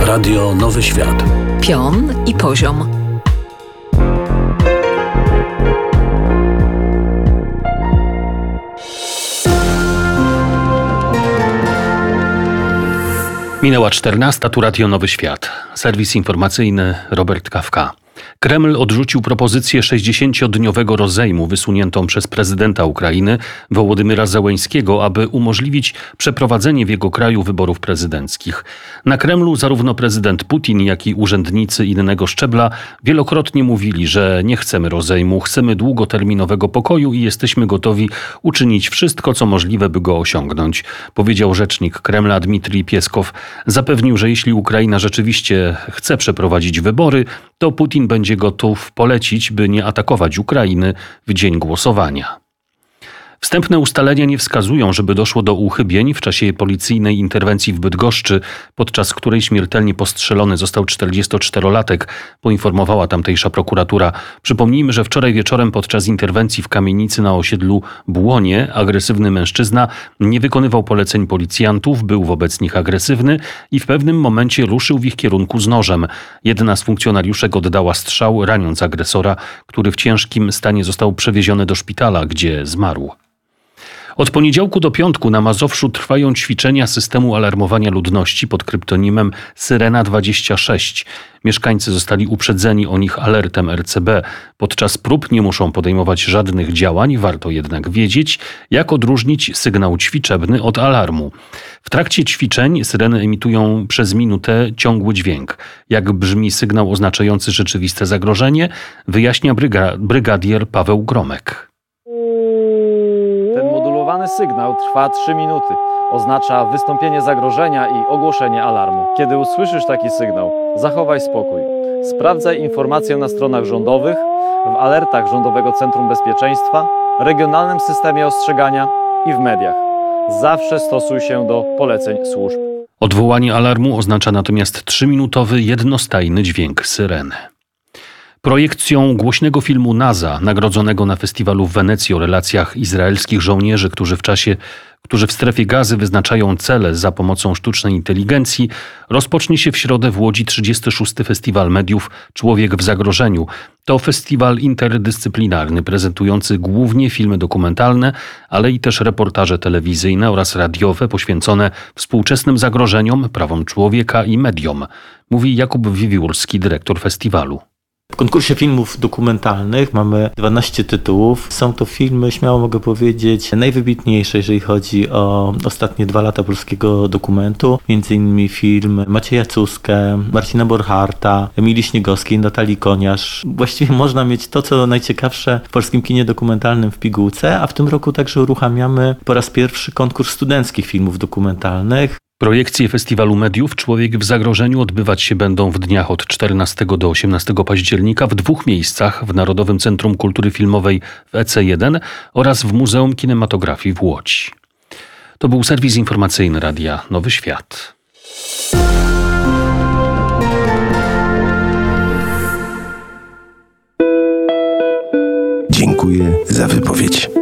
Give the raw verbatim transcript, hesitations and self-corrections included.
Radio Nowy Świat. Pion i poziom. Minęła czternasta, tu Radio Nowy Świat. Serwis informacyjny Robert Kawka. Kreml odrzucił propozycję sześćdziesięciodniowego rozejmu wysuniętą przez prezydenta Ukrainy Wołodymyra Zełeńskiego, aby umożliwić przeprowadzenie w jego kraju wyborów prezydenckich. Na Kremlu zarówno prezydent Putin, jak i urzędnicy innego szczebla wielokrotnie mówili, że nie chcemy rozejmu, chcemy długoterminowego pokoju i jesteśmy gotowi uczynić wszystko, co możliwe, by go osiągnąć, powiedział rzecznik Kremla Dmitrij Pieskow. Zapewnił, że jeśli Ukraina rzeczywiście chce przeprowadzić wybory, to Putin będzie gotów polecić, by nie atakować Ukrainy w dzień głosowania. Wstępne ustalenia nie wskazują, żeby doszło do uchybień w czasie policyjnej interwencji w Bydgoszczy, podczas której śmiertelnie postrzelony został czterdziestoczterolatek, poinformowała tamtejsza prokuratura. Przypomnijmy, że wczoraj wieczorem podczas interwencji w kamienicy na osiedlu Błonie agresywny mężczyzna nie wykonywał poleceń policjantów, był wobec nich agresywny i w pewnym momencie ruszył w ich kierunku z nożem. Jedna z funkcjonariuszek oddała strzał, raniąc agresora, który w ciężkim stanie został przewieziony do szpitala, gdzie zmarł. Od poniedziałku do piątku na Mazowszu trwają ćwiczenia systemu alarmowania ludności pod kryptonimem Syrena dwadzieścia sześć. Mieszkańcy zostali uprzedzeni o nich alertem R C B. Podczas prób nie muszą podejmować żadnych działań, warto jednak wiedzieć, jak odróżnić sygnał ćwiczebny od alarmu. W trakcie ćwiczeń syreny emitują przez minutę ciągły dźwięk. Jak brzmi sygnał oznaczający rzeczywiste zagrożenie, wyjaśnia bryga- brygadier Paweł Gromek. Modulowany sygnał trwa trzy minuty. Oznacza wystąpienie zagrożenia i ogłoszenie alarmu. Kiedy usłyszysz taki sygnał, zachowaj spokój. Sprawdzaj informacje na stronach rządowych, w alertach Rządowego Centrum Bezpieczeństwa, regionalnym systemie ostrzegania i w mediach. Zawsze stosuj się do poleceń służb. Odwołanie alarmu oznacza natomiast trzyminutowy, jednostajny dźwięk syreny. Projekcją głośnego filmu NASA, nagrodzonego na festiwalu w Wenecji o relacjach izraelskich żołnierzy, którzy w czasie, którzy w strefie Gazy wyznaczają cele za pomocą sztucznej inteligencji, rozpocznie się w środę w Łodzi trzydziesty szósty Festiwal Mediów Człowiek w zagrożeniu. To festiwal interdyscyplinarny, prezentujący głównie filmy dokumentalne, ale i też reportaże telewizyjne oraz radiowe poświęcone współczesnym zagrożeniom, prawom człowieka i mediom, mówi Jakub Wiewiórski, dyrektor festiwalu. W konkursie filmów dokumentalnych mamy dwanaście tytułów. Są to filmy, śmiało mogę powiedzieć, najwybitniejsze, jeżeli chodzi o ostatnie dwa lata polskiego dokumentu. Między innymi film Macieja Cuskę, Marcina Borcharta, Emilii Śniegowskiej, Natalii Koniarz. Właściwie można mieć to, co najciekawsze w polskim kinie dokumentalnym w pigułce, a w tym roku także uruchamiamy po raz pierwszy konkurs studenckich filmów dokumentalnych. Projekcje Festiwalu Mediów Człowiek w zagrożeniu odbywać się będą w dniach od czternastego do osiemnastego października w dwóch miejscach: w Narodowym Centrum Kultury Filmowej w E C jeden oraz w Muzeum Kinematografii w Łodzi. To był serwis informacyjny Radia Nowy Świat. Dziękuję za wypowiedź.